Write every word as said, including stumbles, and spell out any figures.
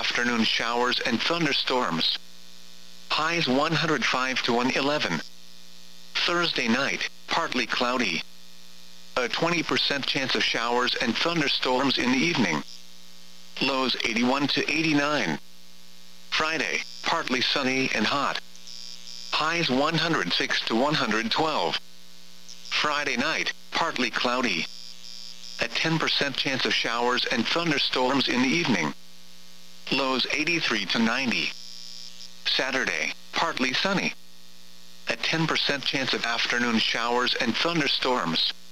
afternoon showers and thunderstorms. Highs one hundred five to one hundred eleven. Thursday night, partly cloudy. A twenty percent chance of showers and thunderstorms in the evening. Lows eighty-one to eighty-nine. Friday, partly sunny and hot. Highs one hundred six to one hundred twelve. Friday night, partly cloudy. A ten percent chance of showers and thunderstorms in the evening. Lows eighty-three to ninety. Saturday, partly sunny. A ten percent chance of afternoon showers and thunderstorms.